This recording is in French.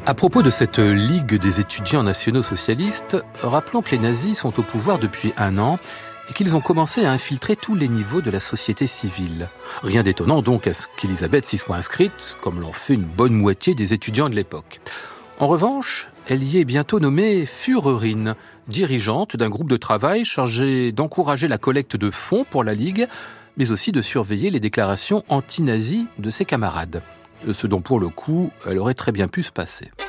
À propos de cette Ligue des étudiants nationaux socialistes, rappelons que les nazis sont au pouvoir depuis 1 an et qu'ils ont commencé à infiltrer tous les niveaux de la société civile. Rien d'étonnant donc à ce qu'Élisabeth s'y soit inscrite, comme l'ont fait une bonne moitié des étudiants de l'époque. En revanche, elle y est bientôt nommée Führerin, dirigeante d'un groupe de travail chargé d'encourager la collecte de fonds pour la Ligue, mais aussi de surveiller les déclarations anti-nazis de ses camarades. Ce dont pour le coup, elle aurait très bien pu se passer.